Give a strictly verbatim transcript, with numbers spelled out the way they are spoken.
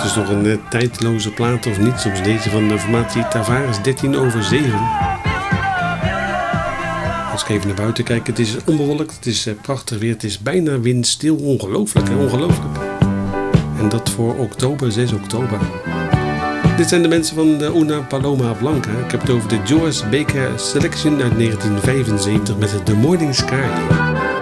is toch een uh, tijdloze plaat of niet? Soms deze van de formatie Tavares, dertien over zeven. Als ik even naar buiten kijk, het is onbewolkt, het is uh, prachtig weer, het is bijna windstil. Ongelooflijk, hè? Ongelooflijk. En dat voor oktober, zes oktober. Dit zijn de mensen van de Una Paloma Blanca. Ik heb het over de Joyce Baker Selection uit negentien vijfenzeventig met de Morning Sky.